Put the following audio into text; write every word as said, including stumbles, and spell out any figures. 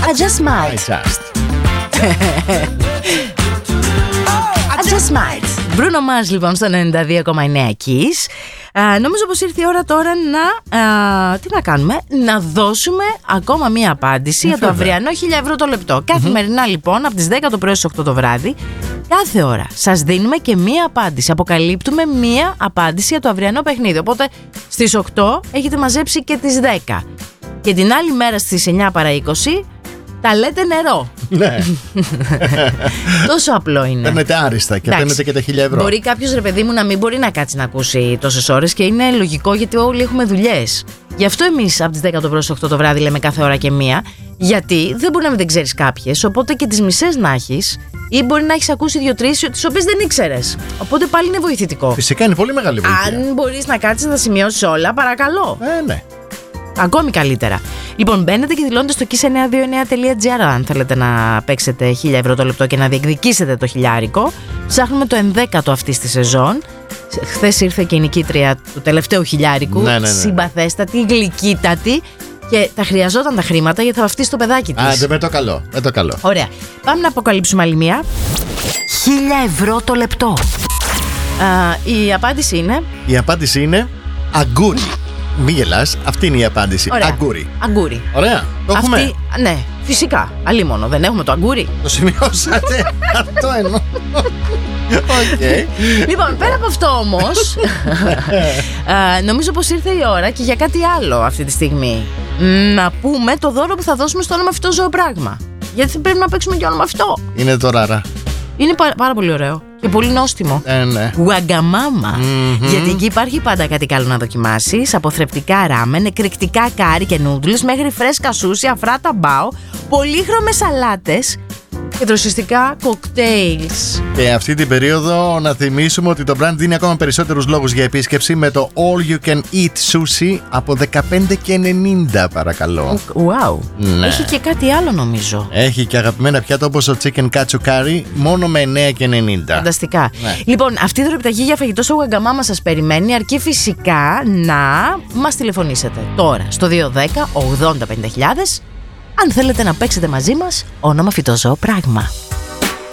I just might. I just. I just might. Bruno Mars λοιπόν στο ενενήντα δύο κόμμα εννέα Kiss. Uh, νομίζω πως ήρθε η ώρα τώρα να, uh, τι να κάνουμε, να δώσουμε ακόμα μία απάντηση για το αυριανό χίλια ευρώ το λεπτό. Καθημερινά λοιπόν από τις δέκα το πρωί στις οκτώ το βράδυ, κάθε ώρα σας δίνουμε και μία απάντηση. Αποκαλύπτουμε μία απάντηση για το αυριανό παιχνίδι. Οπότε στις οκτώ έχετε μαζέψει και τις δέκα. Και την άλλη μέρα στις εννιά παρά είκοσι τα λέτε νερό. Ναι. Τόσο απλό είναι. Παίρνετε άριστα και παίρνετε και τα χίλια ευρώ. Μπορεί κάποιος, ρε παιδί μου, να μην μπορεί να κάτσει να ακούσει τόσες ώρες και είναι λογικό γιατί όλοι έχουμε δουλειές. Γι' αυτό εμείς από τις δέκα το πρωί στις οκτώ το βράδυ λέμε κάθε ώρα και μία. Γιατί δεν μπορεί να μην δεν ξέρεις κάποιες, οπότε και τις μισές να έχεις, ή μπορεί να έχεις ακούσει δύο-τρεις τις οποίες δεν ήξερες. Οπότε πάλι είναι βοηθητικό. Φυσικά είναι πολύ μεγάλη βοήθεια. Αν μπορείς να κάτσεις να τα σημειώσεις όλα, παρακαλώ. Ε, ναι. Ακόμη καλύτερα. Λοιπόν, μπαίνετε και δηλώνετε στο kiss εννιακόσια είκοσι εννέα τελεία τζι άρ αν θέλετε να παίξετε χίλια ευρώ το λεπτό και να διεκδικήσετε το χιλιάρικο. Ψάχνουμε το ενδέκατο αυτή τη σεζόν. Χθες ήρθε και η νικήτρια του τελευταίου χιλιάρικου. Ναι, ναι, ναι. Συμπαθέστατη, γλυκύτατη. Και τα χρειαζόταν τα χρήματα γιατί θα βαφτίσει το παιδάκι της. Άντε, με το καλό, με το καλό. Ωραία. Πάμε να αποκαλύψουμε άλλη μία. Χίλια ευρώ το λεπτό. Α, η απάντηση είναι. Η απάντηση είναι αγκούρι. Μη γελάς, αυτή είναι η απάντηση. Ωραία. Αγκούρι. Αγκούρι. Ωραία, το έχουμε. Αυτή, ναι, φυσικά. Αλίμονο, δεν έχουμε το αγκούρι. Το σημειώσατε. Αυτό εννοώ. Okay. Λοιπόν, πέρα από αυτό όμως, α, νομίζω πως ήρθε η ώρα και για κάτι άλλο αυτή τη στιγμή. Να πούμε το δώρο που θα δώσουμε στο όνομα αυτό ζωοπράγμα. Γιατί πρέπει να παίξουμε και όνομα αυτό. Είναι το ράρα. Είναι πάρα, πάρα πολύ ωραίο και πολύ νόστιμο. Ε, ναι. Γουαγκαμάμα. Mm-hmm. Γιατί εκεί υπάρχει πάντα κάτι καλό να δοκιμάσεις. Από θρεπτικά ράμεν, εκρηκτικά κάρι και νούντλες μέχρι φρέσκα σούσι, αφράτα μπάο, πολύχρωμες σαλάτες και δροσιστικά κοκτέιλς. Και αυτή την περίοδο να θυμίσουμε ότι το brand δίνει ακόμα περισσότερους λόγους για επίσκεψη με το All You Can Eat Sushi από δεκαπέντε και ενενήντα, παρακαλώ. Wow. Ναι. Έχει και κάτι άλλο νομίζω. Έχει και αγαπημένα πιάτα όπως το Chicken Katsu Curry μόνο με εννέα και ενενήντα. Φανταστικά. Ναι. Λοιπόν, αυτή η δωρεπιταγή για φαγητό στο Γουαγκαμάμα σας περιμένει, αρκεί φυσικά να μας τηλεφωνήσετε τώρα στο δύο δέκα ογδόντα πενήντα χιλιάδες αν θέλετε να παίξετε μαζί μας όνομα φυτοζώο πράγμα.